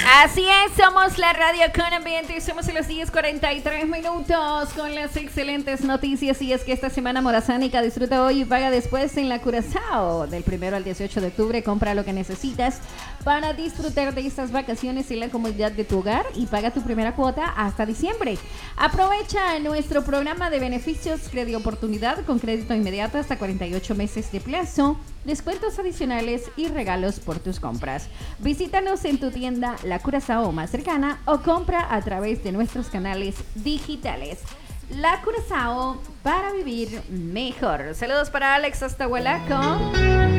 Así es, somos la radio con ambiente y somos en los 10:43 con las excelentes noticias. Y es que esta semana Morazánica disfruta hoy y paga después en la Curazao. Del 1 al 18 de octubre compra lo que necesitas para disfrutar de estas vacaciones en la comodidad de tu hogar y paga tu primera cuota hasta diciembre. Aprovecha nuestro programa de beneficios Crédito Oportunidad con crédito inmediato hasta 48 meses de plazo, descuentos adicionales y regalos por tus compras. Visítanos en tu tienda La Curazao más cercana o compra a través de nuestros canales digitales. La Curazao para vivir mejor. Saludos para Alex hasta Huelaco.